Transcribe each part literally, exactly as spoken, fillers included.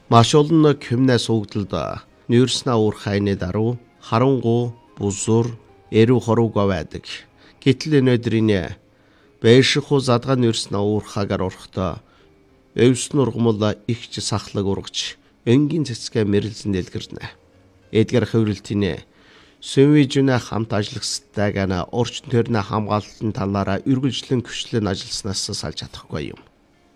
Маш олон кэмнэ суугдалд нүүрснээ уурхайны даруй харангуй бузуур эрүү хоруугаа байдаг. Гэтэл өнөөдрийн бэшиху задгаа нүүрснээ уурхагаар орохдоо өвс нургамал ихч сахлаг ургаж өнгийн цэцгээ мэрэлзэн дэлгэрнэ. Эдгар хөврөлтийн Сөүвижүнэ хамт ажиллагстай гана орчин тойрны хамгаалалтын талаараа үргэлжлэн күчлэн ажилласнаас салж чадахгүй юм.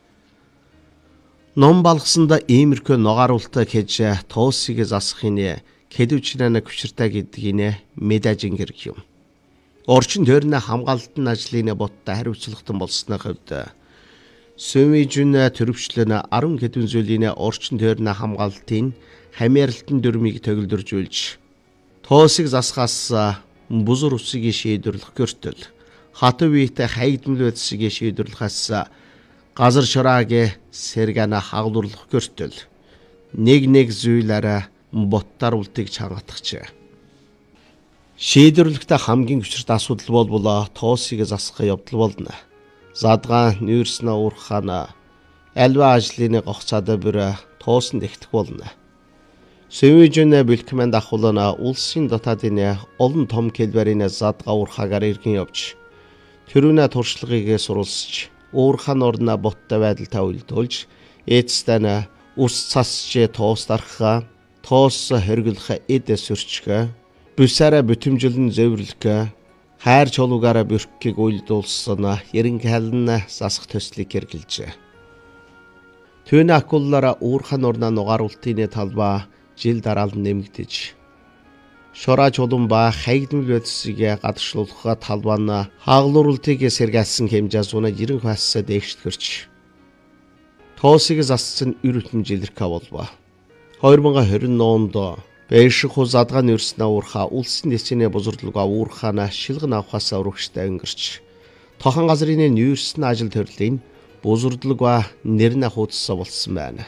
Ном балгасанда иймэрхүү ногааруултаа хийж тоосыг засахын кэдвчнэ күчртэй гэдгийг мэдэж ингэрг юм. Орчин тойрны хамгаалалтын ажлын боттой хариуцлагатан болсны хувьд Сөүвижүнэ төрөвчлөн арван хэдэн зүйлийн орчин тойрны хамгаалтын хамааралтын дүрмийг төгөлдөржүүлж тоосыг засахаас бузар усыг шийдвэрлэх гэртэл хатуу үетэй хайгдмал байдсыг шийдвэрлэхээс газар шораагийн сэргана хагуулах гэртэл нэг нэг зүйлээрээ боттар үлтийг чангатгачээ. Шийдвэрлэхдээ хамгийн хүчирхэг асуудал бол тоосыг засах явдал болно. Задгаа нүүрснээ уурхана альва ажлын гогцоод бүр тоосонд ихтэх болно. Сөүвижүнэ бэлтгэмэнд ахуулна улсын дотаадын олон том хэлбэрийн задгаа уурхагаар иргэн явж тэрүүнэ туршлагыг суралцж уурхан орноо боттой байдалтай уйлдуулж эцэстэн ус цасч тоос дарах тоос хоригдлох эд сөрчгөө бүсаараа бүтэмжлэн зөөврлөх хайр чулуугаараа бүрхгийг уйлдуулсан ерөнхийлөн засах төслийг хэрэгжилжээ. Түүний акуллаараа уурхан орноо нугааруултын талбай жил дараалан нэмэгдэж шораа чулуун ба хайгдмал байдсыг гадагшлуулах талбай хаглуултыг сэргаалсан хэмжээ суна ерөнхий хассаа дээгштгэрч тоосыг зассан үр бүтэн жилэрхэ болов. две тысячи двадцать онд бэшиху задгаа нүүрснээ уурхаа улсын дэцэний бузардлага уурхаана шилгэн авахаас урагштай өнгөрч тохон газрын нүүрсэн ажил төрлийн бузардлага нэрнэ хуудсан болсон байна.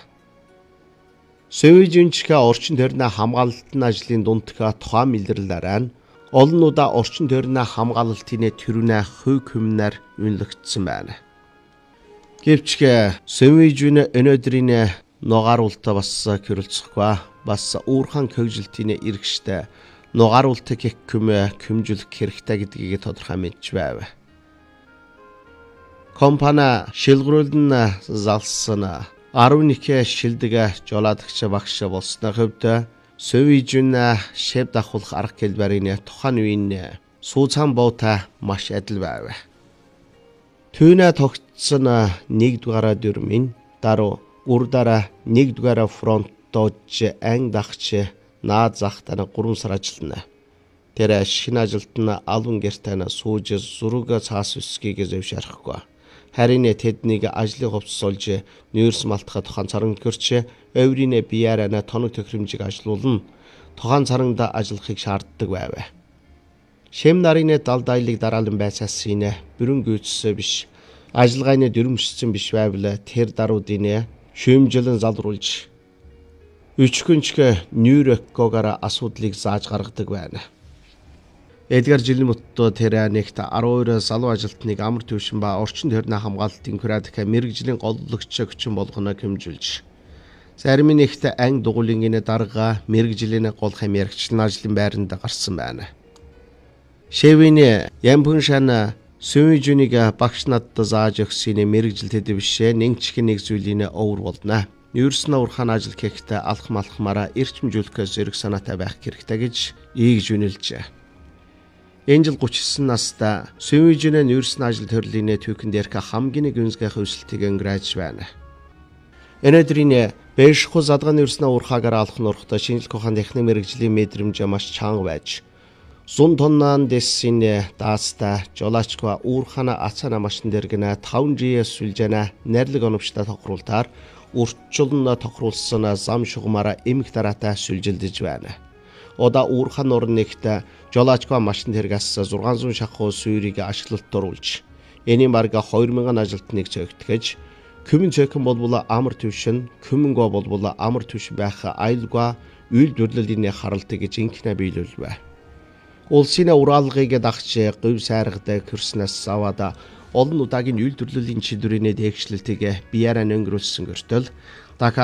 Сөүвижүнчгээ орчин тойрны хамгаалалтын ажлын дундх тухайн илэрлэлээр нь олон удаа орчин тойрны хамгаалалтын төрүнэ хувь хүмнээр үнэлэгдсэн байна. Гэвч Сөүвижүн өнөөдрийн нугааруултаа бас хэрэлцэхгүй бас уурхан хөгжилтийн иргэштэй нугааруултыг хэкэм көмжүүлэх хэрэгтэй гэдгийг тодорхой мэдж байв. Компани шилгэрүүлэн залсан арван нэг шилдэг жолоодогч багш болсны хувьд Сөүвижүн шив давхуулах арга хэлбэрийн тухайн үеийн сууцхан буутай маш адил байв. Түүнэ тогтсон нэгдүгээр дүрмийн даруй урдаараа нэгдүгээр фронт дож ан дахч наад захтана гурван сар ажиллана. Тэр шинэ ажилд нь алван гэртэн сууж зураг цаас үсгийг зөвшөөрөхгүй. Харин тэднийг ажлын хувцсуулж нүүрс малтах тухайн царан гэрч өврийн биеараа тоног төхрөмжийг ажилуулна. Тухайн царанд ажиллахыг шаарддаг байв. Шим нарын далдайлыг дараалан байцаасын бүрэн гүйцэс биш ажиллагааны дүрмжсэн биш байвал тэр даруудын шүүмжлэн залруулж өчгөнчг нүүрэккогоор асуудлыг зааж гаргадаг байна. Эдгар Жилмөттө тэр нэгт арван хоёр залуу ажилтныг амар төвшин ба орчин тойрны хамгаалалтын куратик мэрэгжлийн голлогч хүчин болгоно хэмжүүлж зарим нэгт ан дугуулын дарга мэрэгжлийн гол хамаарчлын ажлын байранд гарсан байна. Шевиний Ямпуншан Сөүвижүнийг багш надад зааж өгсөн мэрэгжил тэд бишээ нэг чихэн нэг зүйлийн өвөр болно. Нүүрснээ уурхаан ажил хийхдээ алх малхмаараа эрчимжүүлэхээс зэрэг санаатай байх хэрэгтэй гэж ийгж үнэлжээ. Энэ жил гуч девять настай Сөүвижүн нүүрсэн ажил төрлийн түүхэн дээрх хамгийн нэг үнсгэх хөвсөлтийг өнгөрөөж байна. Өнөөдрийн бэшиху задгаа нүүрснээ уурхаагаар алх нурхтай шинжлэх ухааны техник мэрэгжлийн мэдрэмж маш чанга байж зун тоннан дэсийн дааста жолоочгүй уурхаана ацаана машин дэргэнэ таван жи сүлжэнэ нэрлэг оновчтой тохируултаар уртчулн тохируулсан зам шугамаараа эмх дараатай сүлжилдэж байна. Ода уурхан орнэгт жолоочгүй машин дэргээс шесть сот шахуу сүйрийг ашиглалт оруулж энийн барга two thousand ажилтныг цогтгож Күмэн цөөхөн болбол амар төвшин, күмэнгөө болбол амар төвшин байх аюулгүй үйлдвэрлэлийн харалтыг жинхэнэ биелүүлвэ. Улсын уралгыг дагч говь сайргадаг хөрснөөс аваад олон удаагийн үйлдвэрлэлийн шийдвэрийн дээгшлэлтийг биеараа өнгөрүүлсэн гэртэл